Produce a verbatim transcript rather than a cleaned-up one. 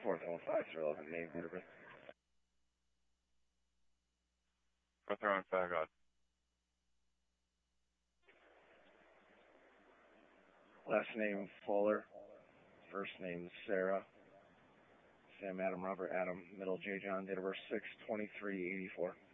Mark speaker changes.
Speaker 1: fourth one five three eleven, name, date of birth.
Speaker 2: fourth one five, God.
Speaker 1: Last name Fuller, first name Sarah, Sam, Adam, Robert, Adam, middle J. John, date of birth six twenty-three eighty-four.